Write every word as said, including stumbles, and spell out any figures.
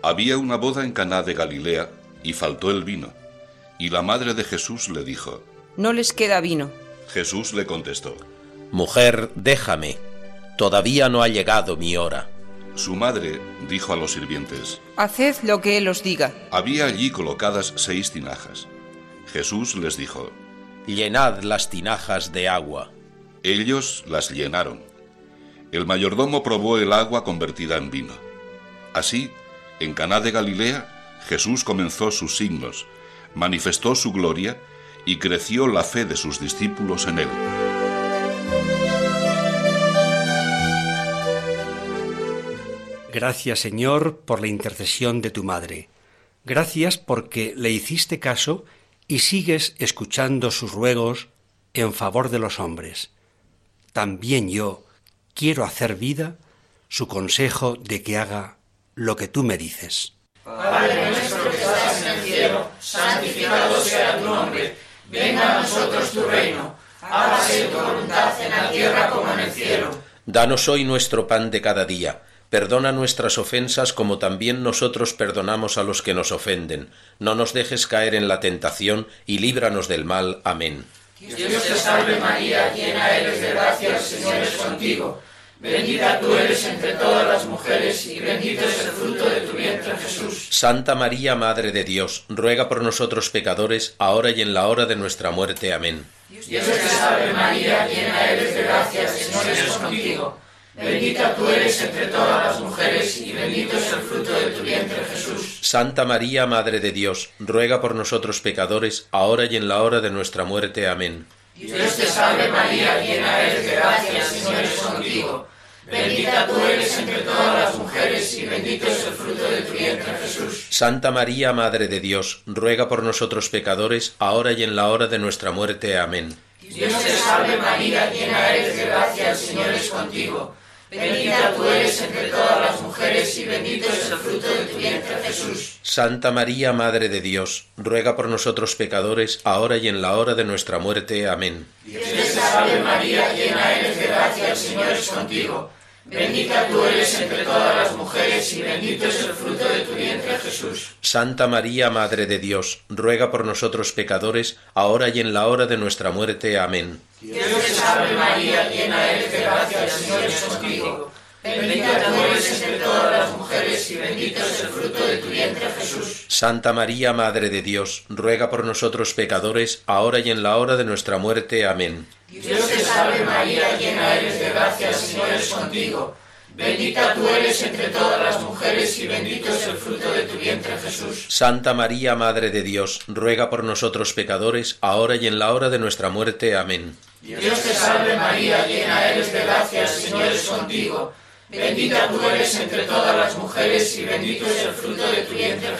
Había una boda en Caná de Galilea y faltó el vino. Y la madre de Jesús le dijo: No les queda vino. Jesús le contestó: Mujer, déjame, todavía no ha llegado mi hora. Su madre dijo a los sirvientes: Haced lo que él os diga. Había allí colocadas seis tinajas. Jesús les dijo: Llenad las tinajas de agua. Ellos las llenaron. El mayordomo probó el agua convertida en vino. Así, en Caná de Galilea, Jesús comenzó sus signos, manifestó su gloria y creció la fe de sus discípulos en él. Gracias, Señor, por la intercesión de tu madre. Gracias porque le hiciste caso y sigues escuchando sus ruegos en favor de los hombres. También yo quiero hacer vida su consejo de que haga lo que tú me dices. Padre nuestro que estás en el cielo, santificado sea tu nombre. Venga a nosotros tu reino. Hágase tu voluntad en la tierra como en el cielo. Danos hoy nuestro pan de cada día. Perdona nuestras ofensas como también nosotros perdonamos a los que nos ofenden. No nos dejes caer en la tentación y líbranos del mal. Amén. Dios te salve María, llena eres de gracia, el Señor es contigo. Bendita tú eres entre todas las mujeres y bendito es el fruto de tu vientre, Jesús. Santa María, Madre de Dios, ruega por nosotros pecadores, ahora y en la hora de nuestra muerte. Amén. Dios te salve María, llena eres de gracia, el Señor es contigo. Bendita tú eres entre todas las mujeres y bendito es el fruto de tu vientre, Jesús. Santa María, Madre de Dios, ruega por nosotros pecadores, ahora y en la hora de nuestra muerte. Amén. Dios te salve María, llena eres de gracia, el Señor es contigo. Bendita tú eres entre todas las mujeres y bendito es el fruto de tu vientre, Jesús. Santa María, Madre de Dios, ruega por nosotros pecadores, ahora y en la hora de nuestra muerte. Amén. Dios te salve María, llena eres de gracia, el Señor es contigo. Bendita tú eres entre todas las mujeres y bendito es el fruto de tu vientre, Jesús. Santa María, Madre de Dios, ruega por nosotros pecadores, ahora y en la hora de nuestra muerte. Amén. Dios te salve María, llena eres de gracia, el Señor es contigo. Bendita tú eres entre todas las mujeres y bendito es el fruto de tu vientre, Jesús. Santa María, Madre de Dios, ruega por nosotros pecadores, ahora y en la hora de nuestra muerte. Amén. Dios te salve María, llena eres de gracia, el Señor es contigo. Bendita tú eres entre todas las mujeres y bendito es el fruto de tu vientre, Jesús. Santa María, Madre de Dios, ruega por nosotros pecadores, ahora y en la hora de nuestra muerte. Amén. Dios te salve María, llena eres de gracia, el Señor es contigo. Bendita tú eres entre todas las mujeres y bendito es el fruto de tu vientre, Jesús. Santa María, Madre de Dios, ruega por nosotros pecadores, ahora y en la hora de nuestra muerte. Amén. Dios te salve María, llena eres de gracia, el Señor es contigo. Bendita tú eres entre todas las mujeres y bendito es el fruto de tu vientre,